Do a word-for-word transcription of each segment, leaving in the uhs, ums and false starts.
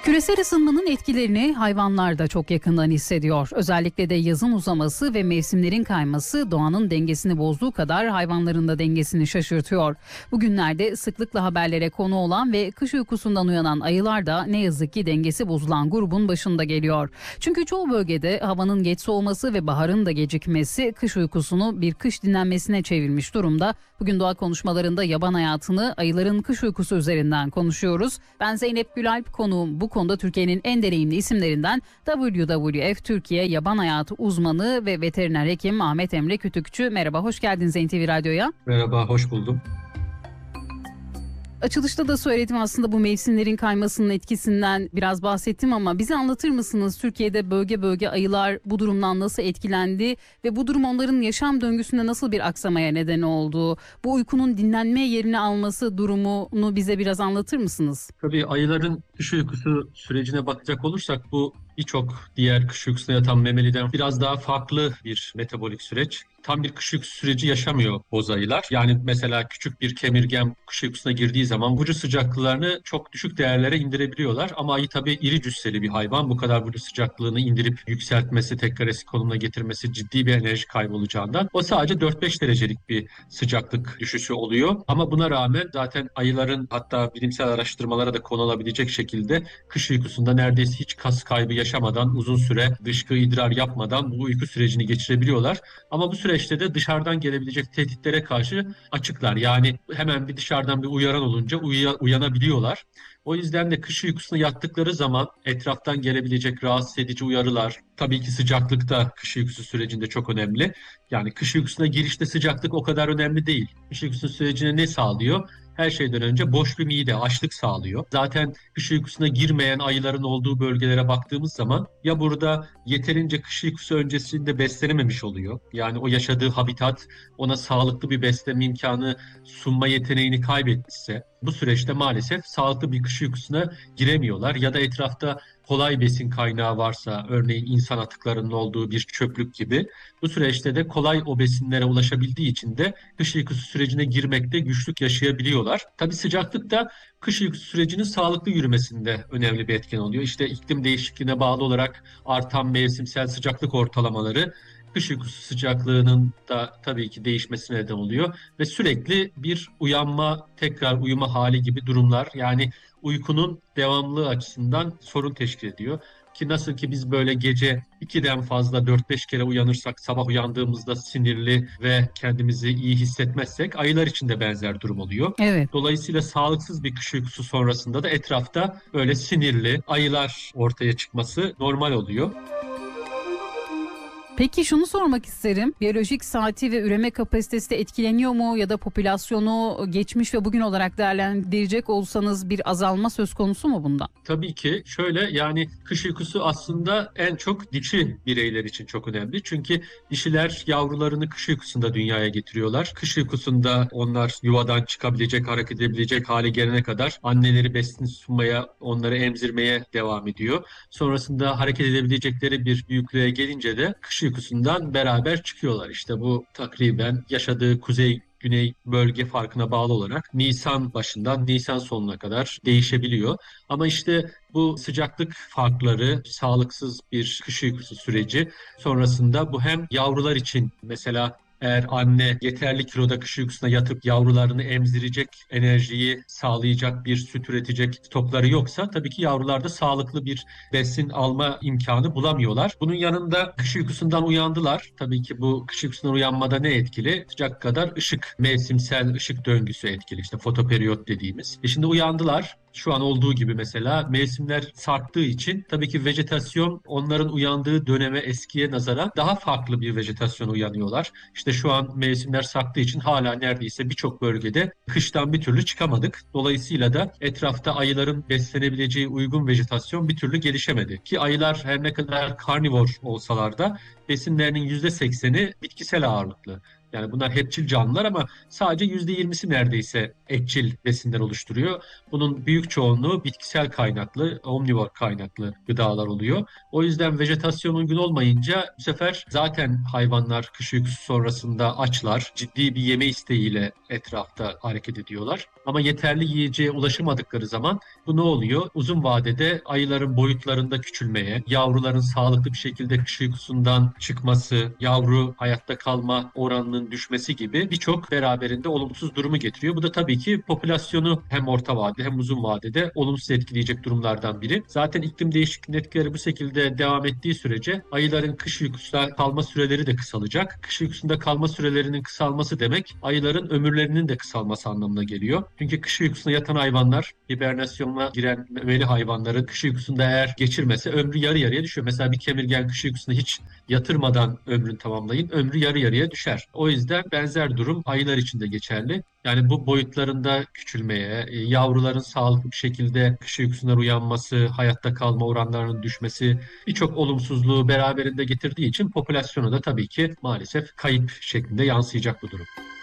Küresel ısınmanın etkilerini hayvanlar da çok yakından hissediyor. Özellikle de yazın uzaması ve mevsimlerin kayması doğanın dengesini bozduğu kadar hayvanların da dengesini şaşırtıyor. Bugünlerde sıklıkla haberlere konu olan ve kış uykusundan uyanan ayılar da ne yazık ki dengesi bozulan grubun başında geliyor. Çünkü çoğu bölgede havanın geç soğuması ve baharın da gecikmesi kış uykusunu bir kış dinlenmesine çevirmiş durumda. Bugün doğa konuşmalarında yaban hayatını, ayıların kış uykusu üzerinden konuşuyoruz. Ben Zeynep Gülalp, konuğum bu konuda Türkiye'nin en deneyimli isimlerinden W W F Türkiye Yaban Hayatı uzmanı ve veteriner hekim Ahmet Emre Kütükçü. Merhaba, hoş geldiniz N T V Radyo'ya. Merhaba, hoş buldum. Açılışta da söyledim, aslında bu mevsimlerin kaymasının etkisinden biraz bahsettim ama bize anlatır mısınız? Türkiye'de bölge bölge ayılar bu durumdan nasıl etkilendi ve bu durum onların yaşam döngüsünde nasıl bir aksamaya neden oldu? Bu uykunun dinlenme yerini alması durumunu bize biraz anlatır mısınız? Tabii ayıların kış uykusu sürecine bakacak olursak bu birçok diğer kış uykusuna yatan memeliden biraz daha farklı bir metabolik süreç. Tam bir kış uykusu süreci yaşamıyor boz ayılar. Yani mesela küçük bir kemirgen kış uykusuna girdiği zaman vücut sıcaklığını çok düşük değerlere indirebiliyorlar. Ama ayı tabii iri cüsseli bir hayvan. Bu kadar vücut sıcaklığını indirip yükseltmesi, tekrar eski konumuna getirmesi ciddi bir enerji kaybı olacağından o sadece dört beş derecelik bir sıcaklık düşüşü oluyor. Ama buna rağmen zaten ayıların, hatta bilimsel araştırmalara da konulabilecek şekilde kış uykusunda neredeyse hiç kas kaybı yaşamadan, uzun süre dışkı idrar yapmadan bu uyku sürecini geçirebiliyorlar. Ama bu süreçte de dışarıdan gelebilecek tehditlere karşı açıklar. Yani hemen bir dışarıdan bir uyaran olunca uya, uyanabiliyorlar. O yüzden de kış uykusuna yattıkları zaman etraftan gelebilecek rahatsız edici uyarılar, tabii ki sıcaklık da kış uykusu sürecinde çok önemli. Yani kış uykusuna girişte sıcaklık o kadar önemli değil. Kış uykusu sürecine ne sağlıyor? Her şeyden önce boş bir mide, açlık sağlıyor. Zaten kış uykusuna girmeyen ayıların olduğu bölgelere baktığımız zaman ya burada yeterince kış uykusu öncesinde beslenememiş oluyor. Yani o yaşadığı habitat ona sağlıklı bir besleme imkanı sunma yeteneğini kaybetmişse bu süreçte maalesef sağlıklı bir kış uykusuna giremiyorlar. Ya da etrafta kolay besin kaynağı varsa, örneğin insan atıklarının olduğu bir çöplük gibi, bu süreçte de kolay o besinlere ulaşabildiği için de kış uykusu sürecine girmekte güçlük yaşayabiliyorlar. Tabii sıcaklık da kış uykusu sürecinin sağlıklı yürümesinde önemli bir etken oluyor. İşte iklim değişikliğine bağlı olarak artan mevsimsel sıcaklık ortalamaları kış uykusu sıcaklığının da tabii ki değişmesine neden oluyor ve sürekli bir uyanma, tekrar uyuma hali gibi durumlar, yani uykunun devamlılığı açısından sorun teşkil ediyor. Ki nasıl ki biz böyle gece ikiden fazla dört beş kere uyanırsak sabah uyandığımızda sinirli ve kendimizi iyi hissetmezsek ayılar için de benzer durum oluyor. Evet. Dolayısıyla sağlıksız bir kış uykusu sonrasında da etrafta böyle sinirli ayılar ortaya çıkması normal oluyor. Peki şunu sormak isterim. Biyolojik saati ve üreme kapasitesi de etkileniyor mu, ya da popülasyonu geçmiş ve bugün olarak değerlendirecek olsanız bir azalma söz konusu mu bundan? Tabii ki şöyle, yani kış uykusu aslında en çok dişi bireyler için çok önemli. Çünkü dişiler yavrularını kış uykusunda dünyaya getiriyorlar. Kış uykusunda onlar yuvadan çıkabilecek, hareket edebilecek hale gelene kadar anneleri besin sunmaya, onları emzirmeye devam ediyor. Sonrasında hareket edebilecekleri bir büyüklüğe gelince de kış uykusundan beraber çıkıyorlar. İşte bu takriben yaşadığı kuzey güney bölge farkına bağlı olarak Nisan başından Nisan sonuna kadar değişebiliyor. Ama işte bu sıcaklık farkları, sağlıksız bir kış uykusu süreci sonrasında bu hem yavrular için, mesela eğer anne yeterli kiloda kış uykusuna yatıp yavrularını emzirecek, enerjiyi sağlayacak bir süt üretecek stokları yoksa tabii ki yavrular da sağlıklı bir besin alma imkanı bulamıyorlar. Bunun yanında kış uykusundan uyandılar. Tabii ki bu kış uykusundan uyanmada ne etkili? Sıcak kadar ışık, mevsimsel ışık döngüsü etkili. İşte fotoperiyot dediğimiz. E şimdi uyandılar. Şu an olduğu gibi mesela mevsimler sarktığı için tabii ki vejetasyon onların uyandığı döneme, eskiye nazaran daha farklı bir vejetasyona uyanıyorlar. İşte şu an mevsimler sarktığı için hala neredeyse birçok bölgede kıştan bir türlü çıkamadık. Dolayısıyla da etrafta ayıların beslenebileceği uygun vejetasyon bir türlü gelişemedi. Ki ayılar her ne kadar karnivor olsalar da besinlerinin yüzde sekseni bitkisel ağırlıklı. Yani bunlar hepçil canlılar ama sadece yüzde yirmisi neredeyse etçil besinler oluşturuyor. Bunun büyük çoğunluğu bitkisel kaynaklı, omnivor kaynaklı gıdalar oluyor. O yüzden vejetasyon uygun olmayınca bu sefer zaten hayvanlar kış uykusu sonrasında açlar, ciddi bir yeme isteğiyle etrafta hareket ediyorlar. Ama yeterli yiyeceğe ulaşamadıkları zaman bu ne oluyor? Uzun vadede ayıların boyutlarında küçülmeye, yavruların sağlıklı bir şekilde kış uykusundan çıkması, yavru hayatta kalma oranının düşmesi gibi birçok beraberinde olumsuz durumu getiriyor. Bu da tabii ki popülasyonu hem orta vadede hem uzun vadede olumsuz etkileyecek durumlardan biri. Zaten iklim değişikliğinin etkileri bu şekilde devam ettiği sürece ayıların kış uykusunda kalma süreleri de kısalacak. Kış uykusunda kalma sürelerinin kısalması demek ayıların ömürlerinin de kısalması anlamına geliyor. Çünkü kış uykusuna yatan hayvanlar, hibernasyona giren memeli hayvanların kış uykusunda eğer geçirmese ömrü yarı yarıya düşüyor. Mesela bir kemirgen kış uykusunda hiç yatırmadan ömrünü tamamlayın, ömrü yarı yarıya düşer. O yüzden benzer durum ayılar için de geçerli. Yani bu boyutlarında küçülmeye, e, yavruların sağlıklı bir şekilde kış uykusundan uyanması, hayatta kalma oranlarının düşmesi birçok olumsuzluğu beraberinde getirdiği için popülasyona da tabii ki maalesef kayıp şeklinde yansıyacak bu durum.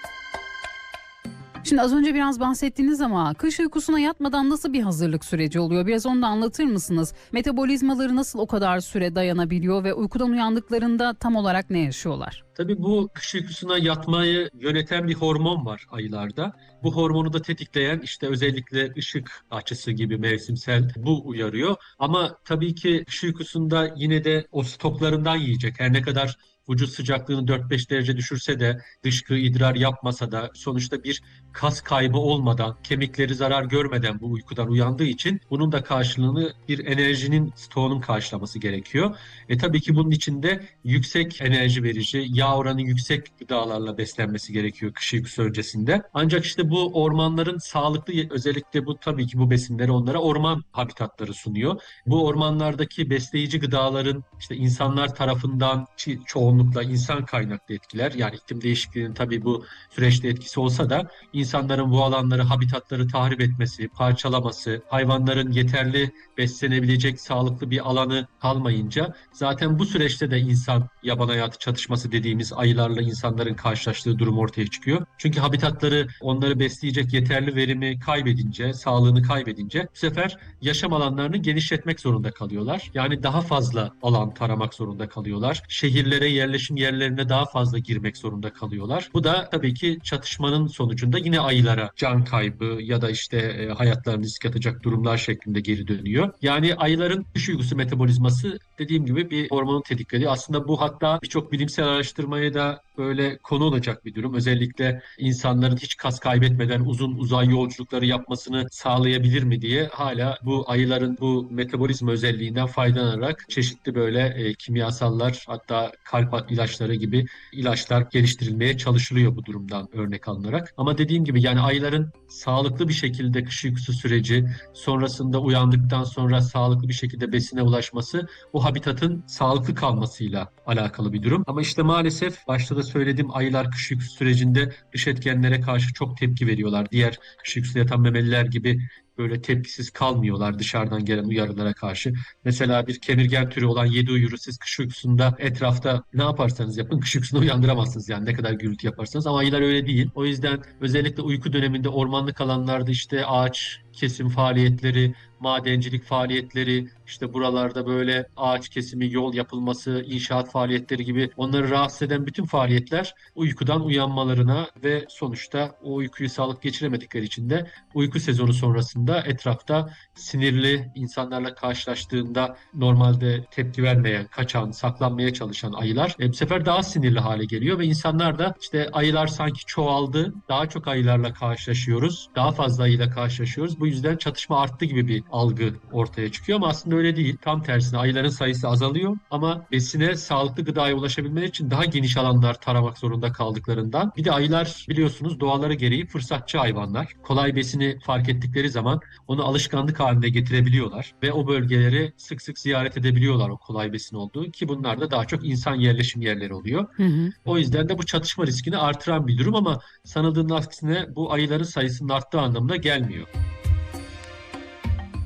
Şimdi az önce biraz bahsettiniz ama kış uykusuna yatmadan nasıl bir hazırlık süreci oluyor? Biraz onu da anlatır mısınız? Metabolizmaları nasıl o kadar süre dayanabiliyor ve uykudan uyandıklarında tam olarak ne yaşıyorlar? Tabii bu kış uykusuna yatmayı yöneten bir hormon var ayılarda. Bu hormonu da tetikleyen işte özellikle ışık açısı gibi mevsimsel bu uyarıyor. Ama tabii ki kış uykusunda yine de o stoklarından yiyecek. Her ne kadar vücut sıcaklığını dört beş derece düşürse de, dışkı, idrar yapmasa da sonuçta bir kas kaybı olmadan, kemikleri zarar görmeden bu uykudan uyandığı için bunun da karşılığını bir enerjinin, stoğunun karşılaması gerekiyor. E tabii ki bunun için de yüksek enerji verici, yağ oranı yüksek gıdalarla beslenmesi gerekiyor kış uykusu öncesinde. Ancak işte bu ormanların sağlıklı, özellikle bu tabii ki bu besinleri onlara orman habitatları sunuyor. Bu ormanlardaki besleyici gıdaların işte insanlar tarafından çoğunlukla insan kaynaklı etkiler, yani iklim değişikliğinin tabii bu süreçte etkisi olsa da insanların bu alanları, habitatları tahrip etmesi, parçalaması, hayvanların yeterli beslenebilecek sağlıklı bir alanı kalmayınca zaten bu süreçte de insan yaban hayatı çatışması dediğimiz ayılarla insanların karşılaştığı durum ortaya çıkıyor. Çünkü habitatları onları besleyecek yeterli verimi kaybedince, sağlığını kaybedince bu sefer yaşam alanlarını genişletmek zorunda kalıyorlar. Yani daha fazla alan taramak zorunda kalıyorlar. Şehirlere, yerleşim yerlerine daha fazla girmek zorunda kalıyorlar. Bu da tabii ki çatışmanın sonucunda yine ayılara can kaybı ya da işte e, hayatlarını riske atacak durumlar şeklinde geri dönüyor. Yani ayıların kış uykusu metabolizması dediğim gibi bir hormonun tetiklediği. Aslında bu hatta birçok bilimsel araştırmaya da böyle konu olacak bir durum. Özellikle insanların hiç kas kaybetmeden uzun uzay yolculukları yapmasını sağlayabilir mi diye hala bu ayıların bu metabolizma özelliğinden faydalanarak çeşitli böyle e, kimyasallar, hatta kalp ilaçları gibi ilaçlar geliştirilmeye çalışılıyor bu durumdan örnek alınarak. Ama dediğim gibi yani ayıların sağlıklı bir şekilde kış uykusu süreci, sonrasında uyandıktan sonra sağlıklı bir şekilde besine ulaşması o habitatın sağlıklı kalmasıyla alakalı bir durum. Ama işte maalesef başta da söylediğim ayılar kış uykusu sürecinde dış etkenlere karşı çok tepki veriyorlar. Diğer kış uykusunda yatan memeliler gibi böyle tepkisiz kalmıyorlar dışarıdan gelen uyarılara karşı. Mesela bir kemirgen türü olan yedi uyuru siz kış uykusunda etrafta ne yaparsanız yapın kış uykusunda uyandıramazsınız, yani ne kadar gürültü yaparsanız, ama ayılar öyle değil. O yüzden özellikle uyku döneminde ormanlık alanlarda işte ağaç kesim faaliyetleri, madencilik faaliyetleri, işte buralarda böyle ağaç kesimi, yol yapılması, inşaat faaliyetleri gibi onları rahatsız eden bütün faaliyetler uykudan uyanmalarına ve sonuçta o uykuyu sağlıklı geçiremedikleri için de uyku sezonu sonrasında etrafta sinirli insanlarla karşılaştığında normalde tepki vermeyen, kaçan, saklanmaya çalışan ayılar e, bu sefer daha sinirli hale geliyor ve insanlar da işte ayılar sanki çoğaldı, daha çok ayılarla karşılaşıyoruz, daha fazla ayıyla karşılaşıyoruz. Bu yüzden çatışma arttı gibi bir algı ortaya çıkıyor ama aslında öyle değil. Tam tersine ayıların sayısı azalıyor ama besine, sağlıklı gıdaya ulaşabilmeleri için daha geniş alanlar taramak zorunda kaldıklarından. Bir de ayılar biliyorsunuz doğaları gereği fırsatçı hayvanlar. Kolay besini fark ettikleri zaman onu alışkanlık haline getirebiliyorlar ve o bölgeleri sık sık ziyaret edebiliyorlar, o kolay besin olduğu, ki bunlar da daha çok insan yerleşim yerleri oluyor. Hı hı. O yüzden de bu çatışma riskini artıran bir durum ama sanıldığının aksine bu ayıların sayısının arttığı anlamına gelmiyor.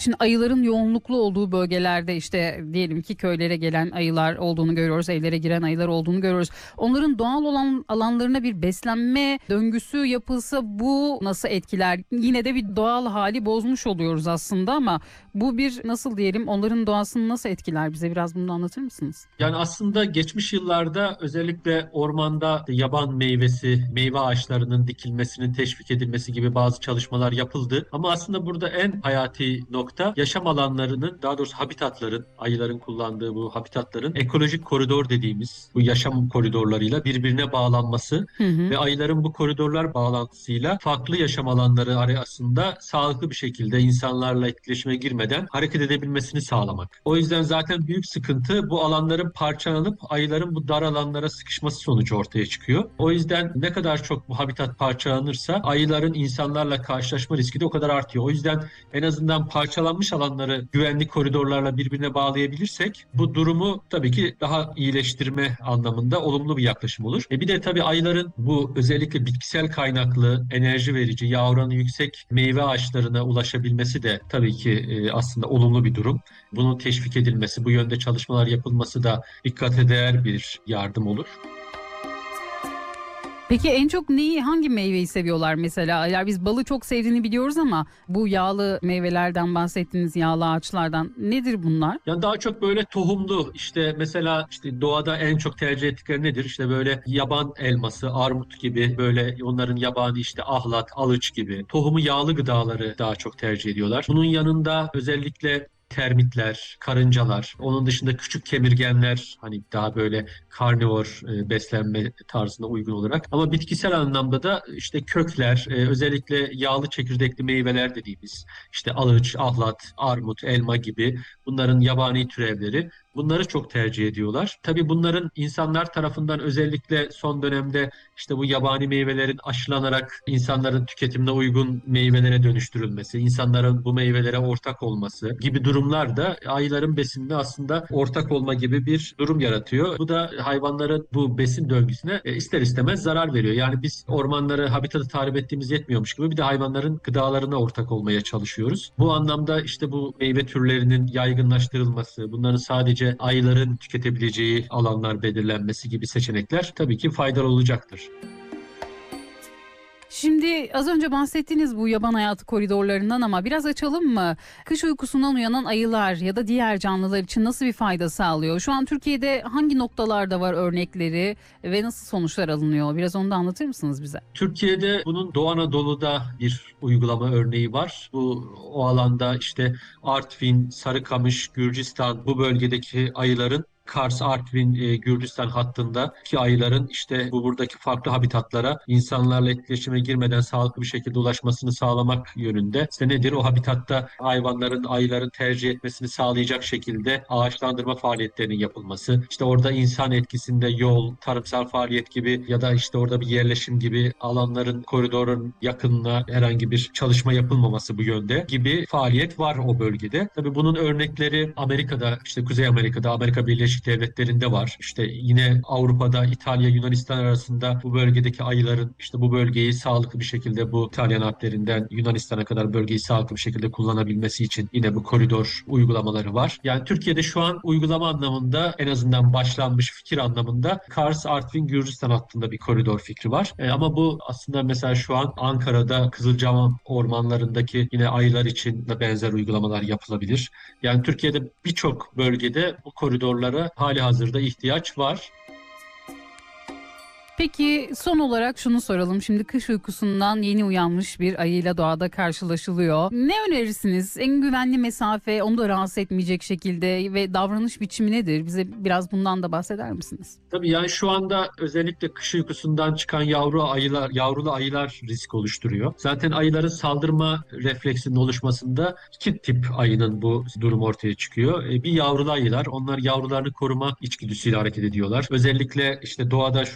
Yani aslında geçmiş yıllarda özellikle ormanda yaban meyvesi, meyve ağaçlarının dikilmesinin teşvik edilmesi gibi bazı çalışmalar yapıldı. Ama aslında burada en hayati nokta yaşam alanlarının, daha doğrusu habitatların, ayıların kullandığı bu habitatların ekolojik koridor dediğimiz bu yaşam koridorlarıyla birbirine bağlanması Hı hı. ve ayıların bu koridorlar bağlantısıyla farklı yaşam alanları arasında sağlıklı bir şekilde insanlarla etkileşime girmeden hareket edebilmesini sağlamak. O yüzden zaten büyük sıkıntı bu alanların parçalanıp ayıların bu dar alanlara sıkışması sonucu ortaya çıkıyor. O yüzden ne kadar çok bu habitat parçalanırsa ayıların insanlarla karşılaşma riski de o kadar artıyor. O yüzden en azından parçalanmış alanları güvenli koridorlarla birbirine bağlayabilirsek bu durumu tabii ki daha iyileştirme anlamında olumlu bir yaklaşım olur. E bir de tabii ayıların bu özellikle bitkisel kaynaklı, enerji verici, yağ oranı yüksek meyve ağaçlarına ulaşabilmesi de tabii ki e, aslında olumlu bir durum. Bunun teşvik edilmesi, bu yönde çalışmalar yapılması da dikkate değer bir yardım olur. Peki en çok neyi, hangi meyveyi seviyorlar mesela? Ya biz balı çok sevdiğini biliyoruz ama bu yağlı meyvelerden bahsettiğiniz yağlı ağaçlardan nedir bunlar? Yani daha çok böyle tohumlu işte mesela işte doğada en çok tercih ettikleri nedir? İşte böyle yaban elması, armut gibi böyle onların yabani işte ahlat, alıç gibi tohumu yağlı gıdaları daha çok tercih ediyorlar. Bunun yanında özellikle termitler, karıncalar, onun dışında küçük kemirgenler hani daha böyle karnivor e, beslenme tarzına uygun olarak. Ama bitkisel anlamda da işte kökler, e, özellikle yağlı çekirdekli meyveler dediğimiz işte alıç, ahlat, armut, elma gibi bunların yabani türevleri. Bunları çok tercih ediyorlar. Tabii bunların insanlar tarafından özellikle son dönemde işte bu yabani meyvelerin aşılanarak insanların tüketimine uygun meyvelere dönüştürülmesi, insanların bu meyvelere ortak olması gibi durumlar da ayıların besinine aslında ortak olma gibi bir durum yaratıyor. Bu da hayvanların bu besin döngüsüne e, ister istemez zarar veriyor. Yani biz ormanları, habitatı tahrip ettiğimiz yetmiyormuş gibi bir de hayvanların gıdalarına ortak olmaya çalışıyoruz. Bu anlamda işte bu meyve türlerinin yaygınlaştırılması, bunların sadece ayıların tüketebileceği alanlar belirlenmesi gibi seçenekler tabii ki faydalı olacaktır. Şimdi az önce bahsettiğiniz bu yaban hayatı koridorlarından ama biraz açalım mı? Kış uykusundan uyanan ayılar ya da diğer canlılar için nasıl bir fayda sağlıyor? Şu an Türkiye'de hangi noktalarda var örnekleri ve nasıl sonuçlar alınıyor? Biraz onu da anlatır mısınız bize? Türkiye'de bunun Doğu Anadolu'da bir uygulama örneği var. Bu o alanda işte Artvin, Sarıkamış, Gürcistan bu bölgedeki ayıların Kars, Artvin, e, Gürcistan hattındaki ayıların işte bu buradaki farklı habitatlara insanlarla etkileşime girmeden sağlıklı bir şekilde ulaşmasını sağlamak yönünde. İşte nedir? O habitatta hayvanların, ayıların tercih etmesini sağlayacak şekilde ağaçlandırma faaliyetlerinin yapılması. İşte orada insan etkisinde yol, tarımsal faaliyet gibi ya da işte orada bir yerleşim gibi alanların, koridorun yakınına herhangi bir çalışma yapılmaması bu yönde gibi faaliyet var o bölgede. Tabii bunun örnekleri Amerika'da, işte Kuzey Amerika'da, Amerika Birleşik Devletleri'nde var. İşte yine Avrupa'da İtalya, Yunanistan arasında bu bölgedeki ayıların işte bu bölgeyi sağlıklı bir şekilde bu İtalyan Alplerinden Yunanistan'a kadar bölgeyi sağlıklı bir şekilde kullanabilmesi için yine bu koridor uygulamaları var. Yani Türkiye'de şu an uygulama anlamında en azından başlanmış fikir anlamında Kars, Artvin, Gürcistan hattında bir koridor fikri var. E, ama bu aslında mesela şu an Ankara'da Kızılcahamam ormanlarındaki yine ayılar için de benzer uygulamalar yapılabilir. Yani Türkiye'de birçok bölgede bu koridorlara hali hazırda ihtiyaç var. Peki son olarak şunu soralım. Şimdi kış uykusundan yeni uyanmış bir ayıyla doğada karşılaşılıyor. Ne önerirsiniz? En güvenli mesafe, onu da rahatsız etmeyecek şekilde ve davranış biçimi nedir? Bize biraz bundan da bahseder misiniz? Tabii yani şu anda özellikle kış uykusundan çıkan yavru ayılar, yavrulu ayılar risk oluşturuyor. Zaten ayıların saldırma refleksinin oluşmasında iki tip ayının bu durum ortaya çıkıyor. Bir yavrulu ayılar, onlar yavrularını koruma içgüdüsüyle hareket ediyorlar. Özellikle işte doğada şu an mesela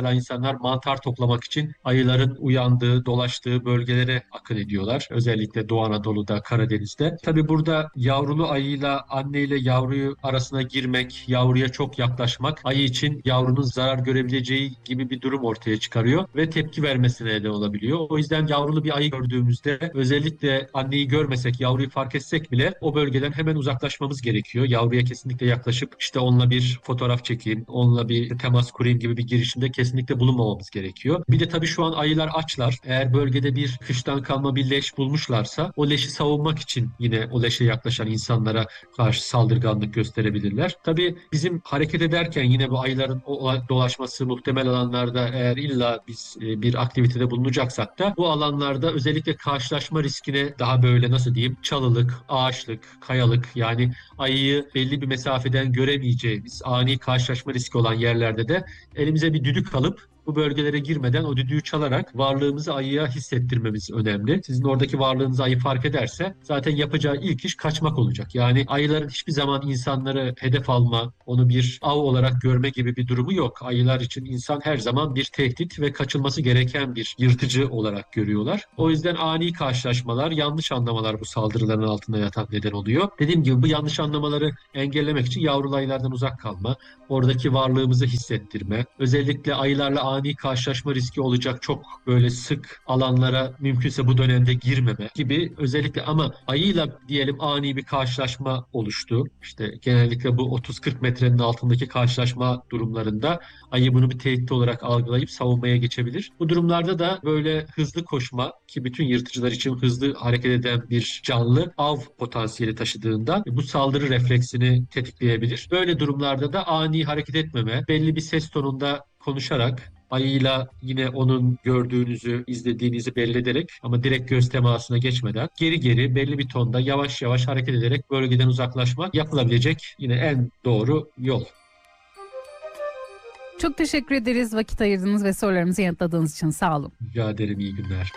mesela insanlar mantar toplamak için ayıların uyandığı, dolaştığı bölgelere akın ediyorlar. Özellikle Doğu Anadolu'da, Karadeniz'de. Tabii burada yavrulu ayıyla anne ile yavruyu arasına girmek, yavruya çok yaklaşmak ayı için yavrunun zarar görebileceği gibi bir durum ortaya çıkarıyor ve tepki vermesine neden olabiliyor. O yüzden yavrulu bir ayı gördüğümüzde özellikle anneyi görmesek, yavruyu fark etsek bile o bölgeden hemen uzaklaşmamız gerekiyor. Yavruya kesinlikle yaklaşıp işte onunla bir fotoğraf çekeyim, onunla bir temas kurayım gibi bir girişimde kesinlikle bulunmamamız gerekiyor. Bir de tabii şu an ayılar açlar. Eğer bölgede bir kıştan kalma bir leş bulmuşlarsa o leşi savunmak için yine o leşe yaklaşan insanlara karşı saldırganlık gösterebilirler. Tabii bizim hareket ederken yine bu ayıların o dolaşması muhtemel alanlarda eğer illa biz e, bir aktivitede bulunacaksak da bu alanlarda özellikle karşılaşma riskine daha böyle nasıl diyeyim çalılık, ağaçlık, kayalık yani ayıyı belli bir mesafeden göremeyeceğimiz ani karşılaşma riski olan yerlerde de elimize bir düdük alıp bu bölgelere girmeden o düdüğü çalarak varlığımızı ayıya hissettirmemiz önemli. Sizin oradaki varlığınızı ayı fark ederse zaten yapacağı ilk iş kaçmak olacak. Yani ayıların hiçbir zaman insanları hedef alma, onu bir av olarak görme gibi bir durumu yok. Ayılar için insan her zaman bir tehdit ve kaçılması gereken bir yırtıcı olarak görüyorlar. O yüzden ani karşılaşmalar, yanlış anlamalar bu saldırıların altında yatan neden oluyor. Dediğim gibi bu yanlış anlamaları engellemek için yavrulu ayılardan uzak kalma, oradaki varlığımızı hissettirme, özellikle ayılarla ani karşılaşma riski olacak çok böyle sık alanlara mümkünse bu dönemde girmeme gibi özellikle ama ayıyla diyelim ani bir karşılaşma oluştu. İşte genellikle bu otuz kırk metrenin altındaki karşılaşma durumlarında ayı bunu bir tehdit olarak algılayıp savunmaya geçebilir. Bu durumlarda da böyle hızlı koşma ki bütün yırtıcılar için hızlı hareket eden bir canlı av potansiyeli taşıdığından bu saldırı refleksini tetikleyebilir. Böyle durumlarda da ani hareket etmeme, belli bir ses tonunda konuşarak ayıyla yine onun gördüğünüzü, izlediğinizi belli ederek ama direkt göz temasına geçmeden geri geri belli bir tonda yavaş yavaş hareket ederek bölgeden uzaklaşmak yapılabilecek yine en doğru yol. Çok teşekkür ederiz vakit ayırdığınız ve sorularımızı yanıtladığınız için. Sağ olun. Rica ederim, iyi günler.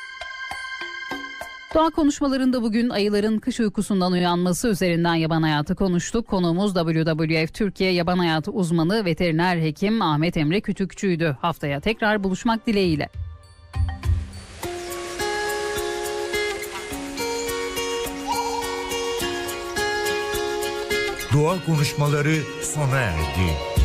Doğa konuşmalarında bugün ayıların kış uykusundan uyanması üzerinden yaban hayatı konuştuk. Konuğumuz W W F Türkiye Yaban Hayatı uzmanı veteriner hekim Ahmet Emre Kütükçü'ydü. Haftaya tekrar buluşmak dileğiyle. Doğa konuşmaları sona erdi.